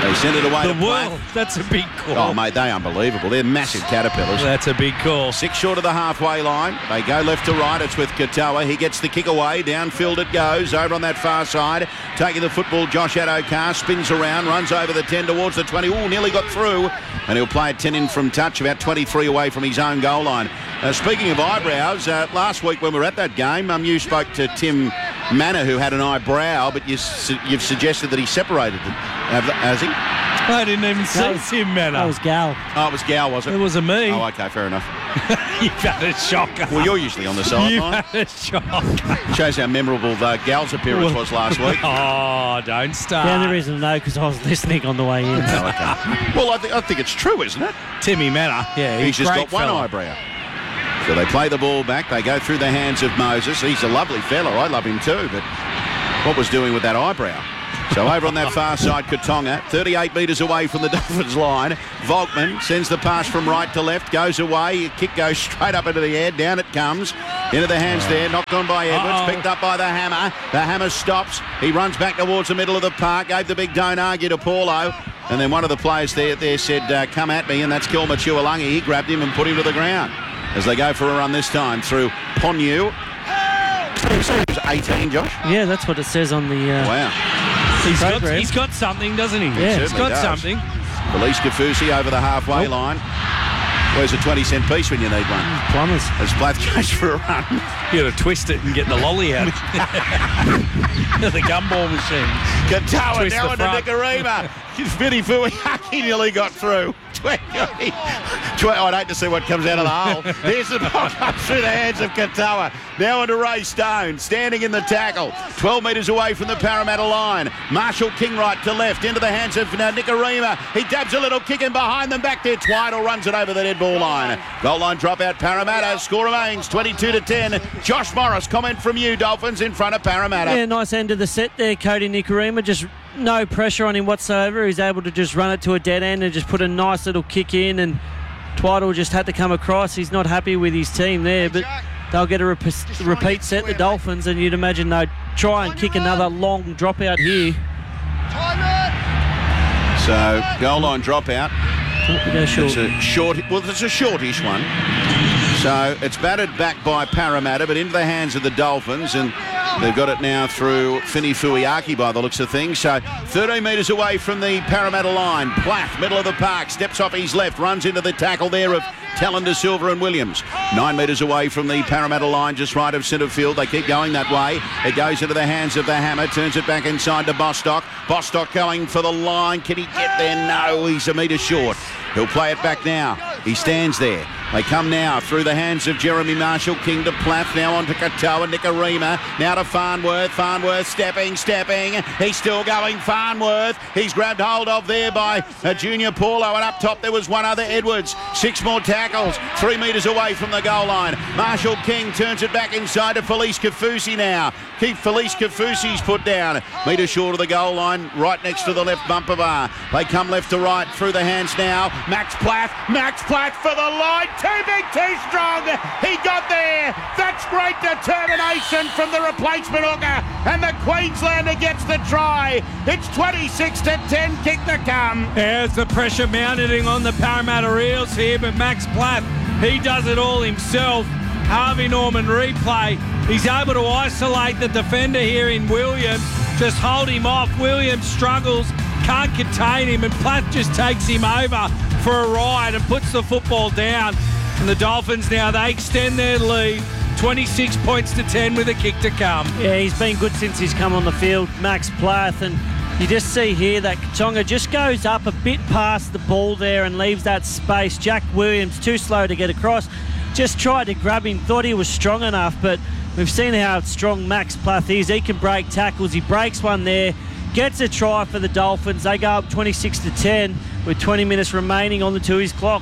They send it away to The Platt. world. That's a big call. Oh, mate, they're unbelievable. They're massive caterpillars. That's a big call. 6 short of the halfway line. They go left to right. It's with Katoa. He gets the kick away. Downfield it goes. Over on that far side. Taking the football, Josh Adokar spins around, runs over the 10 towards the 20. Ooh, nearly got through. And he'll play it 10 in from touch, about 23 away from his own goal line. Speaking of eyebrows, last week when we were at that game, you spoke to Tim Manor, who had an eyebrow, but you've suggested that he separated them. Has he? I didn't even see Tim Manor. That was Gal. Oh, it was Gal, was it? It wasn't me. Oh, okay, fair enough. You've had a shocker. Well, you're usually on the sideline. You've had a shocker. Shows how memorable Gal's appearance was last week. Oh, don't start. The only reason I know because I was listening on the way in. Oh, okay. Well, I think it's true, isn't it? Timmy Manor. Yeah, he's just great got one fella. eyebrow. So they play the ball back. They go through the hands of Moses. He's a lovely fella. I love him too. But what was doing with that eyebrow? So over on that far side, Katonga, 38 metres away from the Dolphins line. Volkman sends the pass from right to left, goes away. Kick goes straight up into the air. Down it comes. Into the hands there. Knocked on by Edwards. Picked up by the Hammer. The Hammer stops. He runs back towards the middle of the park. Gave the big don't argue to Paulo. And then one of the players there said, come at me. And that's Kelma Chualangi. He grabbed him and put him to the ground. As they go for a run this time through Ponyu. He was 18, Josh. Yeah, that's what it says on the... Wow. He's got something, doesn't he? Yeah, he's got something. Felice Kafusi over the halfway line. Where's a 20-cent piece when you need one? Plumbers. As Plath goes for a run. You got to twist it and get the lolly out. The gumball machine. Katoa Twist now the into front. Nicarima. Vinny Fuiaki nearly got through. I'd hate to see what comes out of the hole. There's the ball up through the hands of Katoa. Now into Ray Stone, standing in the tackle. 12 metres away from the Parramatta line. Marshall King right to left, into the hands of Nicarima. He dabs a little kick in behind them. Back there, Twiddle runs it over the dead ball line. Goal line dropout, Parramatta. Score remains 22-10. Josh Morris, comment from you, Dolphins, in front of Parramatta. Yeah, nice end of the set there, Cody Nicarima. Just no pressure on him whatsoever. He's able to just run it to a dead end and just put a nice little kick in, and Twiddle just had to come across. He's not happy with his team there, but they'll get a repeat set, the Dolphins, and you'd imagine they'd try and kick another long dropout here. So, goal line dropout. Short. It's a shortish one. So it's batted back by Parramatta, but into the hands of the Dolphins, and they've got it now through Finny Fuiaki by the looks of things. So 13 metres away from the Parramatta line. Plath, middle of the park, steps off his left, runs into the tackle there of Tallender, Silver and Williams. 9 metres away from the Parramatta line, just right of centre field. They keep going that way. It goes into the hands of the Hammer, turns it back inside to Bostock. Bostock going for the line. Can he get there? No, he's a metre short. He'll play it back now. He stands there. They come now through the hands of Jeremy Marshall King to Plath, now on to Katoa, Nicarima, now to Farnworth. Farnworth stepping. He's still going, Farnworth. He's grabbed hold of there by Junior Paulo, and up top there was one other, Edwards. 6 more tackles, 3 metres away from the goal line. Marshall King turns it back inside to Felice Kafusi now. Keep Felice Kafusi's put down. Metre short of the goal line, right next to the left bumper bar. They come left to right through the hands now. Max Plath for the line. Too big, too strong. He got there. That's great determination from the replacement hooker. And the Queenslander gets the try. It's 26-10. Kick to come. There's the pressure mounting on the Parramatta Eels here, but Max Plath, he does it all himself. Harvey Norman replay. He's able to isolate the defender here in Williams. Just hold him off. Williams struggles, can't contain him, and Plath just takes him over for a ride and puts the football down. And the Dolphins now, they extend their lead. 26 points to 10 with a kick to come. Yeah, he's been good since he's come on the field, Max Plath, and you just see here that Katonga just goes up a bit past the ball there and leaves that space. Jack Williams, too slow to get across, just tried to grab him, thought he was strong enough, but we've seen how strong Max Plath is. He can break tackles. He breaks one there, gets a try for the Dolphins. They go up 26-10 with 20 minutes remaining on the Tooheys clock.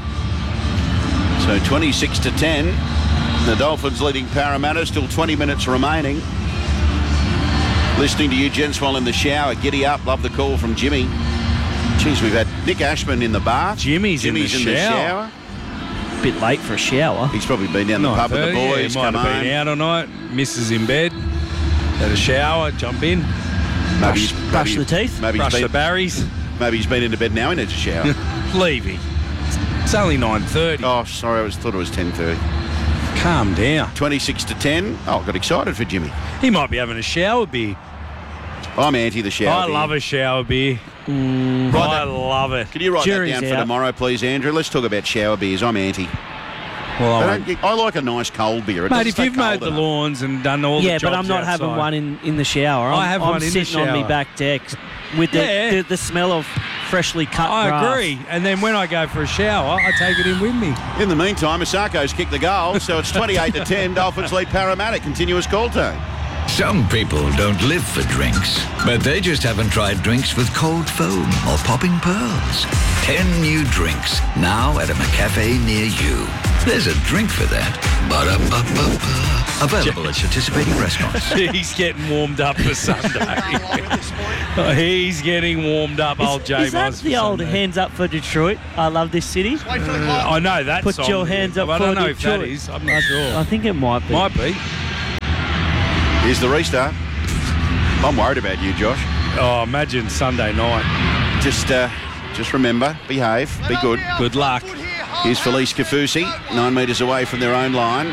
So 26-10. The Dolphins leading Parramatta, still 20 minutes remaining. Listening to you gents while in the shower. Giddy up, love the call from Jimmy. Jeez, we've had Nick Ashman in the bath. Jimmy's in the shower. Bit late for a shower. He's probably been down the pub with the boys. He might have been out all night. Missus in bed. Had a shower, jump in. Brush the teeth. Maybe brush the berries. Maybe he's been into bed now. He needs a shower. Levy. It's only 9:30. Oh, sorry. I thought it was 10:30. Calm down. 26-10. Oh, got excited for Jimmy. He might be having a shower beer. I'm anti the shower beer. I love a shower beer. I love it. Can you write Jury's that down for out. tomorrow, please, Andrew? Let's talk about shower beers. I'm anti. Well, I like a nice cold beer. It mate, doesn't if stay you've mowed cold the enough. lawns and done all the Yeah, jobs but I'm not outside, having one in the shower. I have I'm one in the sitting on shower. my back deck with the smell of freshly cut I grass. agree. And then when I go for a shower, I take it in with me. In the meantime, Asako's kicked the goal, so it's 28-10. Dolphins lead Parramatta. Continuous call time. Some people don't live for drinks, but they just haven't tried drinks with cold foam or popping pearls. 10 new drinks now at a McCafe near you. There's a drink for that. Ba-da-ba-ba-ba. Available at participating restaurants. He's getting warmed up for Sunday. He's getting warmed up, old J. Is that the old hands up for Detroit? I love this city. I know that Put song, your hands up but for I don't know Detroit. if that is. I'm not sure. I think it might be. Might be. Here's the restart. I'm worried about you, Josh. Oh, imagine Sunday night. Just remember, behave, be good. Good luck. Here's Felice Kafusi, 9 metres away from their own line.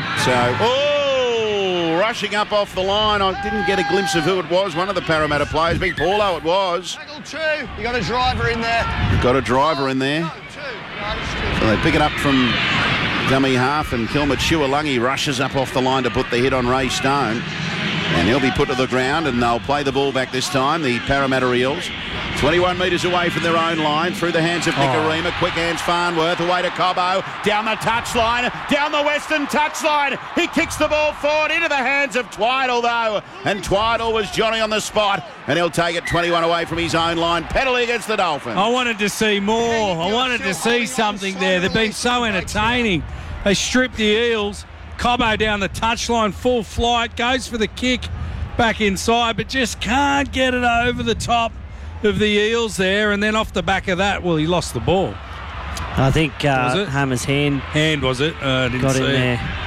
So, rushing up off the line. I didn't get a glimpse of who it was. One of the Parramatta players, Big Paulo it was. You got a driver in there. Got a driver in there. So they pick it up from dummy half, and Kilmert Shualangi rushes up off the line to put the hit on Ray Stone. And he'll be put to the ground, and they'll play the ball back this time, the Parramatta Eels. 21 metres away from their own line, through the hands of Nicarima. Quick hands Farnworth, away to Cobbo, down the touchline, down the western touchline. He kicks the ball forward into the hands of Twiddle, though. And Twiddle was Johnny on the spot, and he'll take it 21 away from his own line. Penalty against the Dolphins. I wanted to see more. I wanted to see something there. They've been so entertaining. They stripped the Eels. Cobbo down the touchline, full flight, goes for the kick back inside, but just can't get it over the top of the Eels there. And then off the back of that, well, he lost the ball. I think Was it? Hammer's hand was it? Didn't got see in it.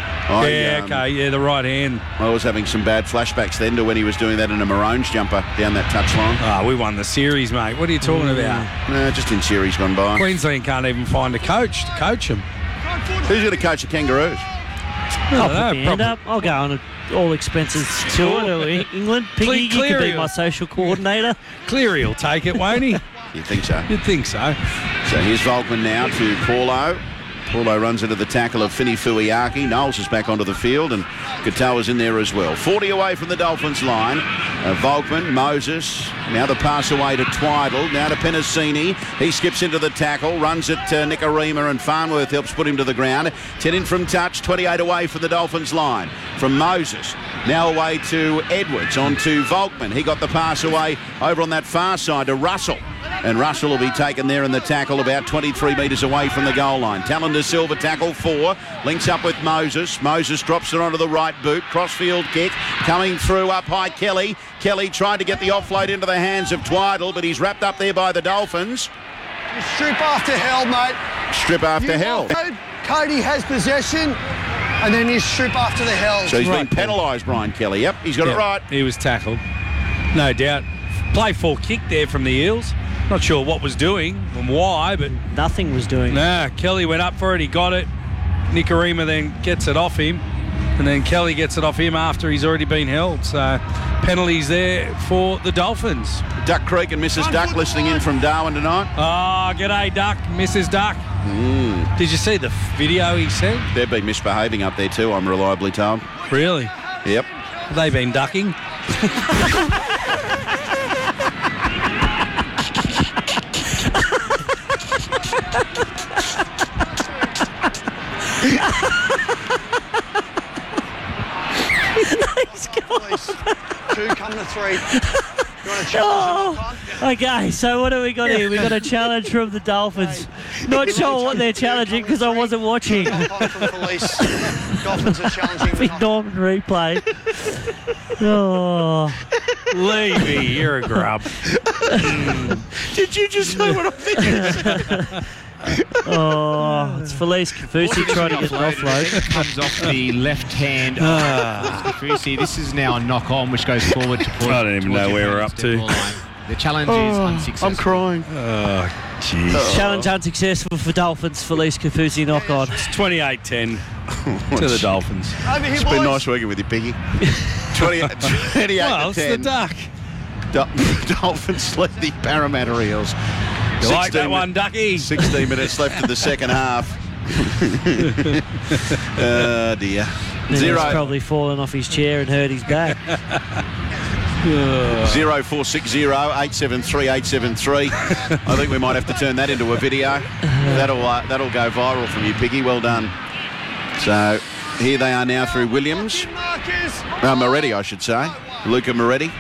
there. The right hand. I was having some bad flashbacks then to when he was doing that in a Maroons jumper down that touchline. We won the series, mate. What are you talking about? Just in series gone by. Queensland can't even find a coach to coach them. Who's going to coach the Kangaroos? I'll put the hand up. I'll go on all expenses tour to England. Piggy, you could be my social coordinator. Cleary will take it, won't he? You think so? You'd think so. So here's Volkman now to Paulo. Paulo runs into the tackle of Fini Fuiaki. Knowles is back onto the field, and Katoa's in there as well. 40 away from the Dolphins line. Volkman, Moses. Now the pass away to Twiddle. Now to Penasini. He skips into the tackle, runs it to Nicarima, and Farnworth helps put him to the ground. 10 in from touch, 28 away from the Dolphins line. From Moses. Now away to Edwards, on to Volkman. He got the pass away over on that far side to Russell. And Russell will be taken there in the tackle about 23 metres away from the goal line. Talon de Silva tackle 4. Links up with Moses. Moses drops it onto the right boot. Crossfield kick. Coming through up high Kelly. Kelly tried to get the offload into the hands of Twiddle, but he's wrapped up there by the Dolphins. You strip after hell, mate. Strip after hell. Cody has possession, and then you strip after the hell. So he's been penalised, Brian Kelly. Yep, he's got it right. He was tackled. No doubt. Play full kick there from the Eels. Not sure what was doing and why, but nothing was doing. Nah, Kelly went up for it. He got it. Nicarima then gets it off him, and then Kelly gets it off him after he's already been held. So penalties there for the Dolphins. Duck Creek and Mrs. Duck listening in from Darwin tonight. Oh, g'day, Duck, Mrs. Duck. Did you see the video he sent? They've been misbehaving up there too, I'm reliably told. Really? Yep. Have they been ducking? He's gone. 2 come to 3. You want to challenge Okay, so what do we got here? We got a challenge from the Dolphins. Not sure what they're challenging because I wasn't watching. Dolphins are challenging. Big Norman replay. Oh, Levy, you're a grub. Did you just say what I'm thinking? Oh, it's Felice Kafusi trying to get an offload. Comes off the left hand of Kafusi. This is now a knock on, which goes forward to I don't even know where we're up to. The challenge is unsuccessful. I'm crying. Oh, jeez. Challenge unsuccessful for Dolphins. Felice Kafusi knock on. It's 28-10 to the Dolphins. It's been nice working with you, Piggy. 28 Well, to 10. it's the duck. Dolphins lead the Parramatta Eels. You like that one, Ducky? 16 minutes left of the second half. Oh, dear. He's probably fallen off his chair and hurt his back. 0460 873 873. I think we might have to turn that into a video. That'll go viral from you, Piggy. Well done. So here they are now through Williams. Moretti, I should say. Luca Moretti.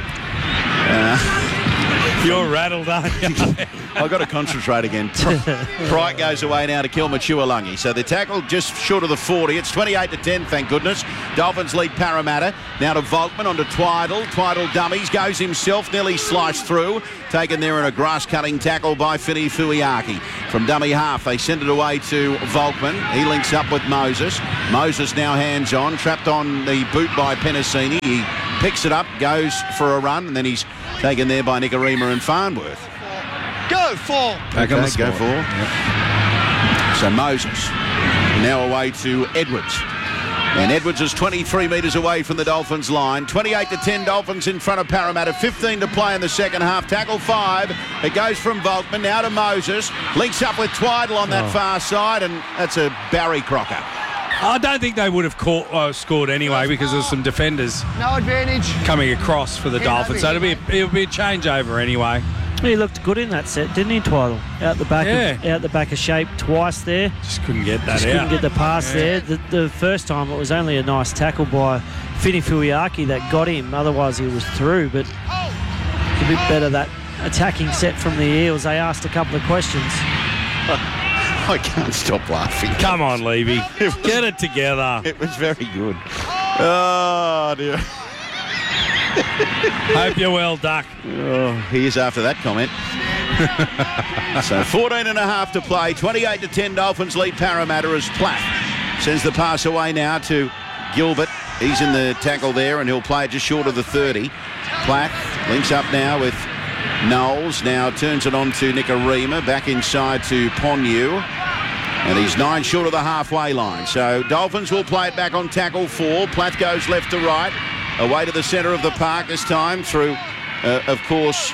You're rattled, aren't you? I've got to concentrate again. Pryke goes away now to Kelma Chualangi. So the tackle just short of the 40. It's 28-10, thank goodness. Dolphins lead Parramatta. Now to Volkman, onto Twiddle. Twiddle dummies, goes himself, nearly sliced through. Taken there in a grass-cutting tackle by Fini Fuiaki. From dummy half, they send it away to Volkman. He links up with Moses. Moses now hands-on, trapped on the boot by Penasini. He picks it up, goes for a run, and then he's taken there by Nikorima and Farnworth. Go for. Okay, go for. Yep. So Moses now away to Edwards. And Edwards is 23 metres away from the Dolphins line. 28-10 Dolphins in front of Parramatta. 15 to play in the second half. Tackle 5. It goes from Volkman now to Moses. Links up with Twiddle on that far side, and that's a Barry Crocker. I don't think they would have scored anyway because there's some defenders No advantage. coming across for the Dolphins. So it'll be a changeover anyway. He looked good in that set, didn't he, Twiddle? Out the back of shape twice there. Just couldn't get that Couldn't get the pass there. The first time it was only a nice tackle by Fini Fuiaki that got him. Otherwise he was through. But a bit better that attacking set from the Eels. They asked a couple of questions. I can't stop laughing. Come on, Levy. Get it together. It was very good. Oh, dear. Hope you're well, Duck. Oh, he is after that comment. So 14 and a half to play. 28-10 Dolphins lead Parramatta as Platt sends the pass away now to Gilbert. He's in the tackle there and he'll play it just short of the 30. Platt links up now with Knowles. Now turns it on to Nikorima. Back inside to Ponyu. And he's 9 short of the halfway line. So Dolphins will play it back on tackle 4. Platt goes left to right. Away to the centre of the park this time through, of course,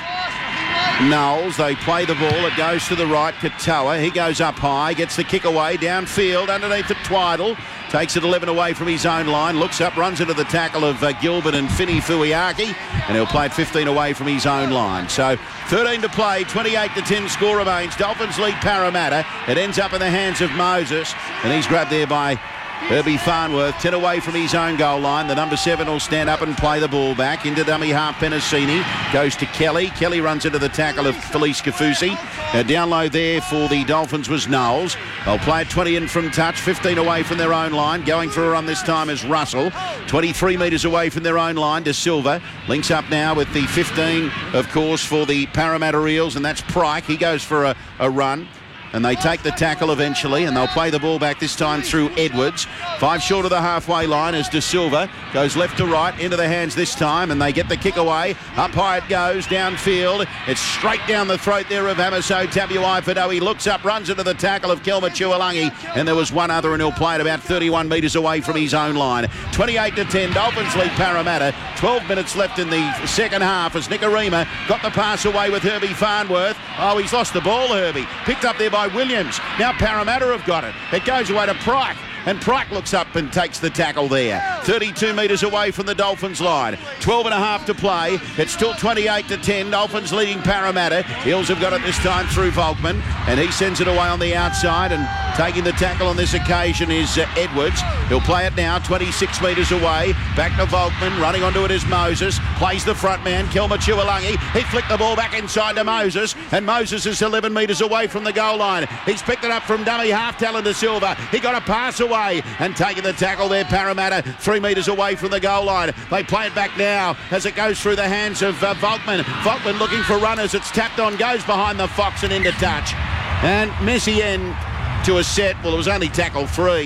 Knowles. They play the ball. It goes to the right. Katoa. He goes up high. Gets the kick away. Downfield. Underneath the Twiddle. Takes it 11 away from his own line. Looks up. Runs into the tackle of Gilbert and Fini Fuiaki. And he'll play it 15 away from his own line. So 13 to play. 28-10 score remains. Dolphins lead Parramatta. It ends up in the hands of Moses. And he's grabbed there by Herbie Farnworth, 10 away from his own goal line. The number 7 will stand up and play the ball back. Into dummy half, Penasini. Goes to Kelly. Kelly runs into the tackle of Felice Kafusi. Down low there for the Dolphins was Knowles. They'll play it 20 in from touch, 15 away from their own line. Going for a run this time is Russell. 23 metres away from their own line to Silva. Links up now with the 15, of course, for the Parramatta Eels, and that's Pryke. He goes for a run. And they take the tackle eventually, and they'll play the ball back this time through Edwards. 5 short of the halfway line as De Silva goes left to right into the hands this time, and they get the kick away. Up high it goes, downfield. It's straight down the throat there of Amiso Tabuai-Fidow. He looks up, runs into the tackle of Kelma Chualangi, and there was one other, and he'll play it about 31 metres away from his own line. 28-10, Dolphins lead Parramatta. 12 minutes left in the second half as Nikorima got the pass away with Herbie Farnworth. Oh, he's lost the ball, Herbie. Picked up there by Williams. Now Parramatta have got it. It goes away to Pryke. And Pryke looks up and takes the tackle there. 32 metres away from the Dolphins line. 12 and a half to play. It's still 28-10. Dolphins leading Parramatta. Eels have got it this time through Volkman. And he sends it away on the outside. And taking the tackle on this occasion is Edwards. He'll play it now 26 metres away. Back to Volkman. Running onto it is Moses. Plays the front man, Kelma Chualangi. He flicked the ball back inside to Moses. And Moses is 11 metres away from the goal line. He's picked it up from dummy half talent to Silva. He got a pass away. And taking the tackle there, Parramatta 3 metres away from the goal line. They play it back now as it goes through the hands of Volkman. Volkman looking for runners. It's tapped on, goes behind the Fox and into touch. And Messien to a set. Well, it was only tackle 3.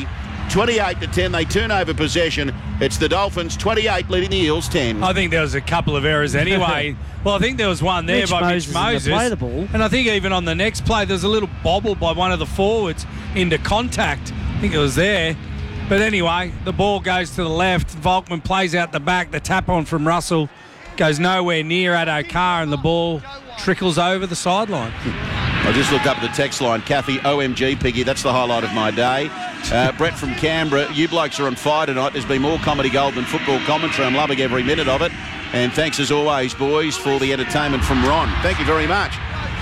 28-10. They turn over possession. It's the Dolphins 28 leading the Eels 10. I think there was a couple of errors anyway. Well, I think there was one there by Mitch Moses. Play the ball. And I think even on the next play, there was a little bobble by one of the forwards into contact. I think it was there. But anyway, the ball goes to the left. Volkman plays out the back. The tap on from Russell goes nowhere near Addo-Carr, and the ball trickles over the sideline. I just looked up the text line. Kathy, OMG, Piggy, that's the highlight of my day. Brett from Canberra, you blokes are on fire tonight. There's been more comedy gold than football commentary. I'm loving every minute of it. And thanks as always, boys, for the entertainment from Ron. Thank you very much.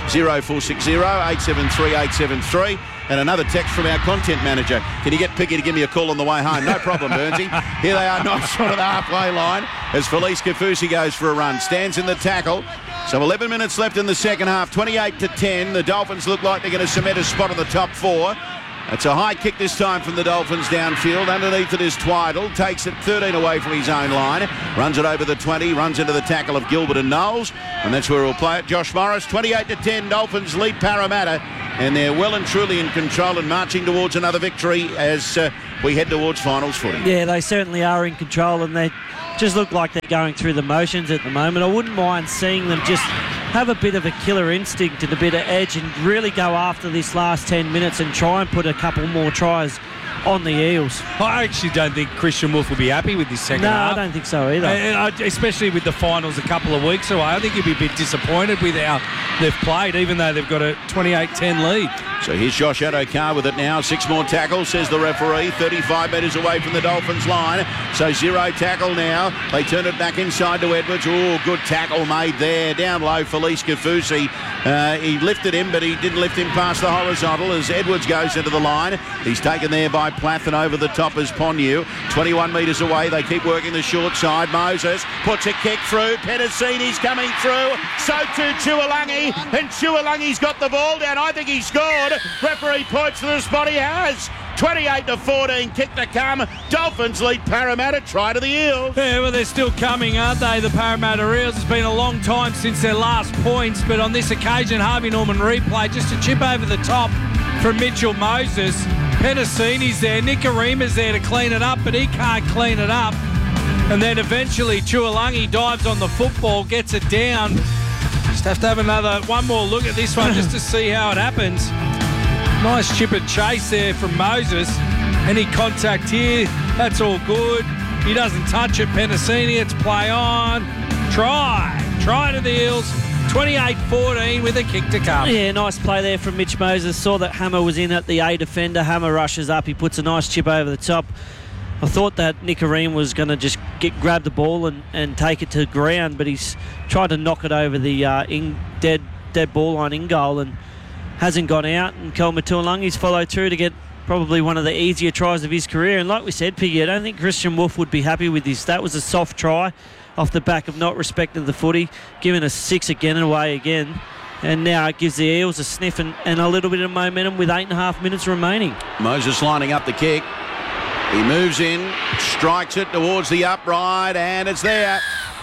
0460 873 873. And another text from our content manager. Can you get Piggy to give me a call on the way home? No problem, Burnsy. Here they are, nice shot of the halfway line as Felice Kafusi goes for a run. Stands in the tackle. So 11 minutes left in the second half, 28-10. The Dolphins look like they're going to cement a spot in the top four. It's a high kick this time from the Dolphins downfield. Underneath it is Twiddle. Takes it 13 away from his own line. Runs it over the 20. Runs into the tackle of Gilbert and Knowles. And that's where we'll play it. Josh Morris, 28-10. Dolphins lead Parramatta. And they're well and truly in control and marching towards another victory as we head towards finals footy. Yeah, they certainly are in control, and they just look like they're going through the motions at the moment. I wouldn't mind seeing them just have a bit of a killer instinct and a bit of edge and really go after this last 10 minutes and try and put a couple more tries on the Eels. I actually don't think Christian Wolf will be happy with this second half. No, I don't think so either. Especially with the finals a couple of weeks away. I think he'll be a bit disappointed with how they've played, even though they've got a 28-10 lead. So here's Josh Addo-Carr with it now. 6 more tackles, says the referee. 35 metres away from the Dolphins line. So 0 tackle now. They turn it back inside to Edwards. Oh, good tackle made there. Down low, Felice Kafusi. He lifted him, but he didn't lift him past the horizontal as Edwards goes into the line. He's taken there by Plath, and over the top is Ponyu. 21 metres away. They keep working the short side. Moses puts a kick through. Penasini's coming through. So too Chualangi. And Chualangi's got the ball down. I think he scored. Referee points to the spot. He has. 28-14, kick to come. Dolphins lead Parramatta, try to the Eels. Yeah, well, they're still coming, aren't they, the Parramatta Eels? It's been a long time since their last points, but on this occasion, Harvey Norman replay, just a chip over the top from Mitchell Moses. Penasini's there, Nikorima's there to clean it up, but he can't clean it up. And then eventually Chualangi dives on the football, gets it down. Just have to have one more look at this one just to see how it happens. Nice chip and chase there from Moses. Any contact here, that's all good. He doesn't touch it, Penasini. It's play on. Try to the Eels. 28-14 with a kick to come. Yeah, nice play there from Mitch Moses. Saw that Hammer was in at the A defender. Hammer rushes up. He puts a nice chip over the top. I thought that Nikorima was going to just grab the ball and take it to the ground, but he's tried to knock it over the dead ball line in goal and hasn't gone out. And Kelma Tuolangi's followed through to get probably one of the easier tries of his career. And like we said, Piggy, I don't think Christian Wolf would be happy with this. That was a soft try off the back of not respecting the footy, giving us 6 away again. And now it gives the Eels a sniff and a little bit of momentum with 8.5 minutes remaining. Moses lining up the kick. He moves in, strikes it towards the upright, and it's there.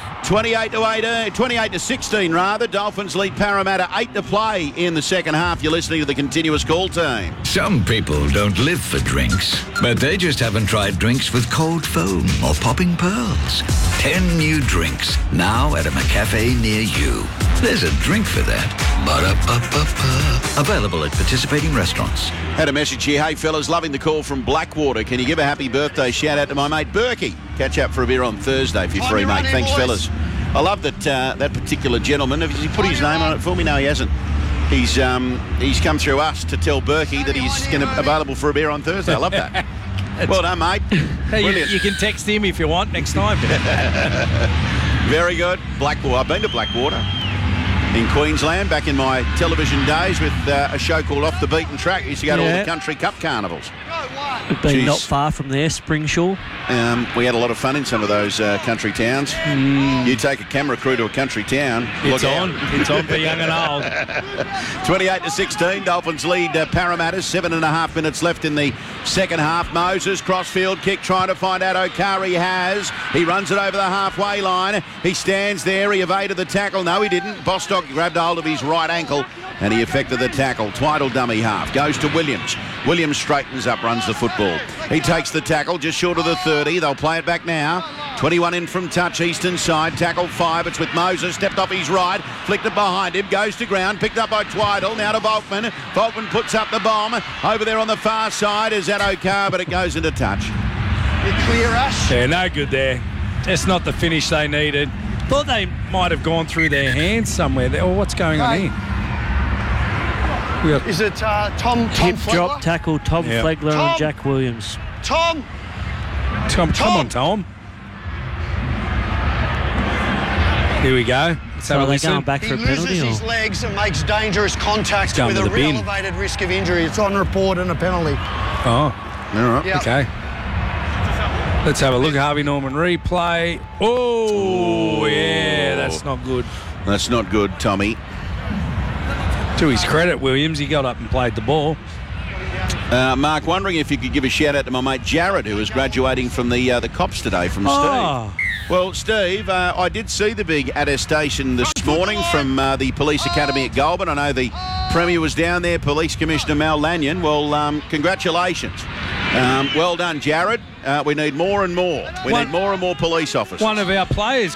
28-16 rather. Dolphins lead Parramatta. 8 to play in the second half. You're listening to the Continuous Call Team. Some people don't live for drinks, but they just haven't tried drinks with cold foam or popping pearls. 10 new drinks now at a McCafe near you. There's a drink for that. Ba-da-ba-ba-ba. Available at participating restaurants. Had a message here. Hey, fellas, loving the call from Blackwater. Can you give a happy birthday shout out to my mate Berkey? Catch up for a beer on Thursday if you're free, mate. Thanks, fellas. I love that that particular gentleman. Has he put his name on it for me? No, he hasn't. He's come through us to tell Berkey that he's available for a beer on Thursday. I love that. Well done, mate. Hey, you can text him if you want next time. Very good. Blackwater. I've been to Blackwater in Queensland back in my television days with a show called Off the Beaten Track. I used to go to all the country cup carnivals. We've been not far from there, Springshaw. We had a lot of fun in some of those country towns. You take a camera crew to a country town. It's on for young and old. 28-16. Dolphins lead Parramatta. 7.5 minutes left in the second half. Moses, crossfield kick, trying to find out O'Carr. He has. He runs it over the halfway line. He stands there. He evaded the tackle. No, he didn't. Bostock grabbed hold of his right ankle and he effected the tackle. Twiddle dummy half. Goes to Williams. Williams straightens up, runs the football. He takes the tackle just short of the 30. They'll play it back now. 21 in from touch, eastern side. Tackle 5. It's with Moses. Stepped off his right. Flicked it behind him. Goes to ground. Picked up by Twiddle. Now to Volkman. Volkman puts up the bomb. Over there on the far side is Addo Carr, but it goes into touch. You clear, Ash? Yeah, no good there. That's not the finish they needed. Thought they might have gone through their hands somewhere there. Oh, what's going on here? Is it Tom Hip Flegler? drop tackle, Tom Flegler and Jack Williams. Tom, come on, Tom. Here we go. Let's have a listen. Going back for a penalty? He loses his legs and makes dangerous contact with a real elevated risk of injury. It's on report and a penalty. Oh, all right. Yep. Okay. Let's have a look. Harvey Norman replay. Oh, yeah, that's not good. That's not good, Tommy. To his credit, Williams, he got up and played the ball. Mark, wondering if you could give a shout out to my mate Jared, who is graduating from the Cops today from Steve. Well, Steve, I did see the big attestation this morning from the Police Academy at Goulburn. I know the Premier was down there, Police Commissioner Mal Lanyon. Well, congratulations. Well done, Jared. We need more and more. We need more and more police officers. One of our players